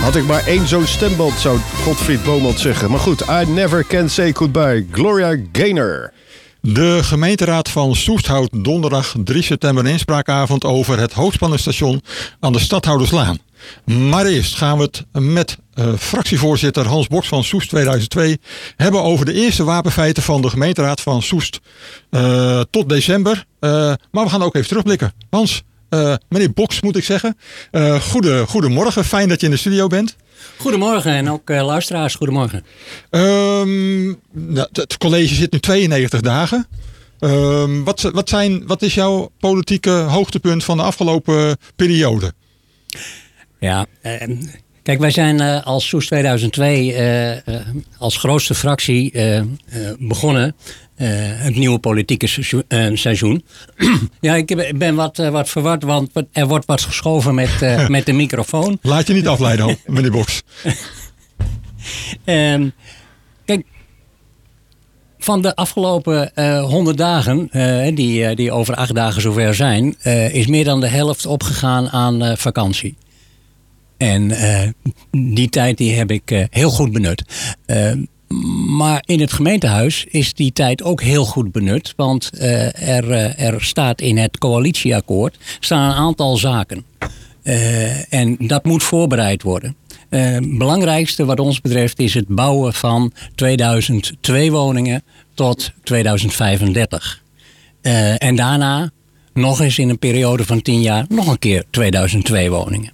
Had ik maar één zo'n stemband, zou Godfried Bomans zeggen. Maar goed, I never can say goodbye. Gloria Gaynor. De gemeenteraad van Soest houdt donderdag 3 september een inspraakavond over het hoogspanningsstation aan de Stadhouderslaan. Maar eerst gaan we het met fractievoorzitter Hans Boks van Soest 2002 hebben over de eerste wapenfeiten van de gemeenteraad van Soest tot december. Maar we gaan ook even terugblikken. Hans, meneer Boks moet ik zeggen. Goedemorgen, fijn dat je in de studio bent. Goedemorgen en ook luisteraars, goedemorgen. Het college zit nu 92 dagen. Wat is jouw politieke hoogtepunt van de afgelopen periode? Ja, kijk, wij zijn als Soest 2002 als grootste fractie begonnen. Het nieuwe politieke seizoen. Ja, ik ben wat verward, want er wordt wat geschoven met de microfoon. Laat je niet afleiden, meneer Boks. Kijk, van de afgelopen 100 dagen, die over 8 dagen zover zijn, is meer dan de helft opgegaan aan vakantie. En die tijd die heb ik heel goed benut. Maar in het gemeentehuis is die tijd ook heel goed benut. Want er staat in het coalitieakkoord staan een aantal zaken. En dat moet voorbereid worden. Het belangrijkste wat ons betreft is het bouwen van 2002 woningen tot 2035. En daarna nog eens in een periode van 10 jaar nog een keer 2002 woningen.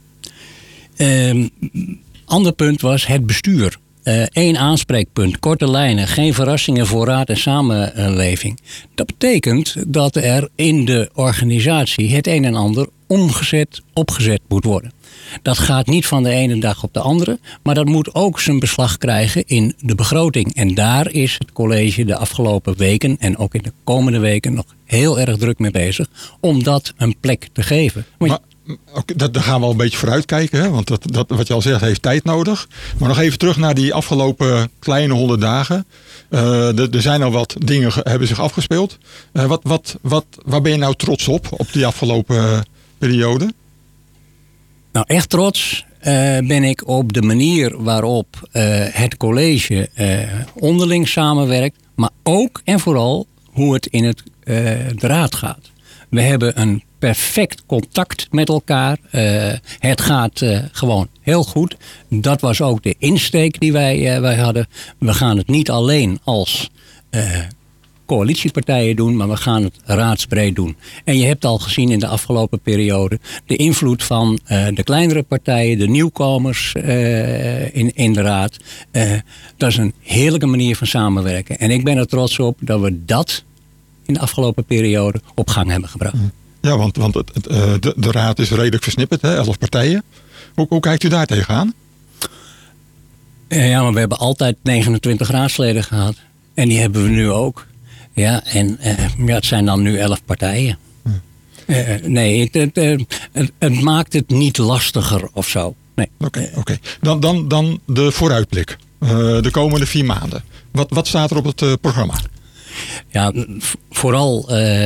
Ander punt was het bestuur. 1 aanspreekpunt, korte lijnen, geen verrassingen voor raad en samenleving. Dat betekent dat er in de organisatie het een en ander opgezet moet worden. Dat gaat niet van de ene dag op de andere, maar dat moet ook zijn beslag krijgen in de begroting. En daar is het college de afgelopen weken en ook in de komende weken nog heel erg druk mee bezig om dat een plek te geven. Daar gaan we al een beetje vooruitkijken, hè? Want dat, wat je al zegt, heeft tijd nodig. Maar nog even terug naar die afgelopen kleine 100 dagen. Er zijn al wat dingen hebben zich afgespeeld. Waar ben je nou trots op die afgelopen periode? Nou, echt trots ben ik op de manier waarop het college onderling samenwerkt. Maar ook en vooral hoe het in de raad gaat. We hebben een perfect contact met elkaar. Het gaat gewoon heel goed. Dat was ook de insteek die wij hadden. We gaan het niet alleen als coalitiepartijen doen, maar we gaan het raadsbreed doen. En je hebt al gezien in de afgelopen periode de invloed van de kleinere partijen, de nieuwkomers in de raad. Dat is een heerlijke manier van samenwerken. En ik ben er trots op dat we dat in de afgelopen periode op gang hebben gebracht. Ja, want de raad is redelijk versnipperd, hè? 11 partijen. Hoe kijkt u daar tegenaan? Ja, maar we hebben altijd 29 raadsleden gehad. En die hebben we nu ook. Ja, en het zijn dan nu 11 partijen. Nee, het maakt het niet lastiger of zo. Nee. Oké. Dan de vooruitblik. De komende 4 maanden. Wat staat er op het programma? Ja, vooral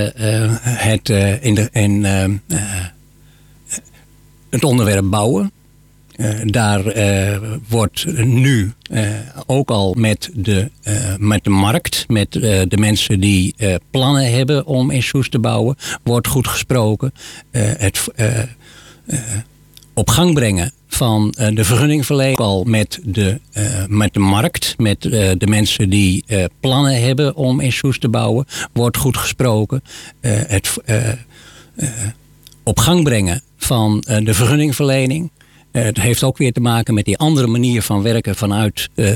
het onderwerp bouwen. Daar wordt nu ook al met de markt, met de mensen die plannen hebben om in Soest te bouwen, wordt goed gesproken. Het op gang brengen van de vergunningverlening al met de markt, met de mensen die plannen hebben om in Soest te bouwen, wordt goed gesproken. Het op gang brengen van de vergunningverlening. Het heeft ook weer te maken met die andere manier van werken vanuit